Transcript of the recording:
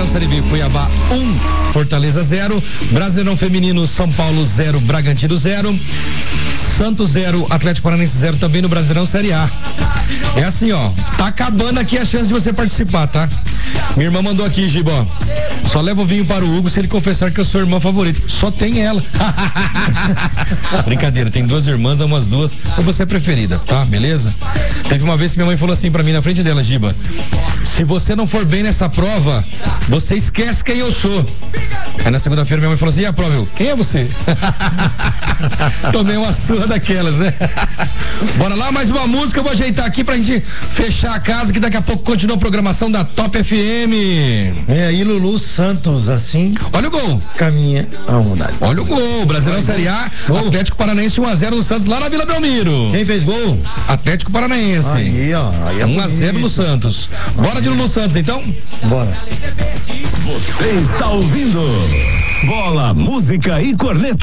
Brasileirão Série B, Cuiabá 1, Fortaleza 0, Brasileirão Feminino, São Paulo 0, Bragantino 0, Santos 0, Atlético Paranaense 0 também no Brasileirão Série A. É assim, ó, tá acabando aqui a chance de você participar, tá? Minha irmã mandou aqui, Giba, só leva o vinho para o Hugo se ele confessar que eu sou a irmã favorita. Só tem ela. Brincadeira, tem 2 irmãs, umas 2, mas você é preferida, tá? Beleza? Teve uma vez que minha mãe falou assim pra mim na frente dela, Giba, se você não for bem nessa prova, você esquece quem eu sou. Aí na segunda-feira minha mãe falou assim, e a prova? Eu, quem é você? Tomei uma surra daquelas, né? Bora lá, mais uma música, eu vou ajeitar aqui pra gente fechar a casa, que daqui a pouco continua a programação da Top FM. É aí, Lulu Santos, assim. Olha o gol. Caminha a unidade. Olha o gol, Brasileirão Série A, Atlético Paranaense 1-0 no Santos, lá na Vila Belmiro. Quem fez gol? Atlético Paranaense. Aí, ó. Aí é 1-0 no Santos. Bora de Lulu Santos, então? Bora. Você está ouvindo Bola, Música e Corneta.